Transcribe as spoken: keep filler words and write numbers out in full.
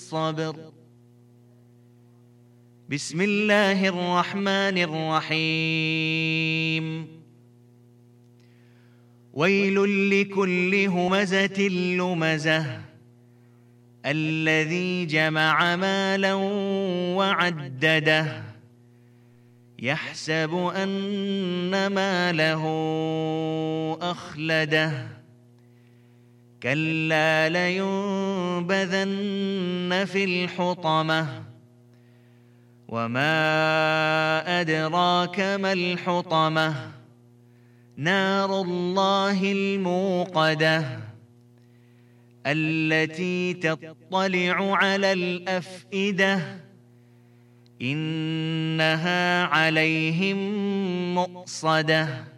الصبر. بسم الله الرحمن الرحيم. ويل لكل همزة لمزة الذي جمع مالا وعدده يحسب أن ماله أخلده كلا لينبذن في الحطمة وما أدراك ما الحطمة نار الله الموقدة التي تطلع على الأفئدة إنها عليهم مؤصدة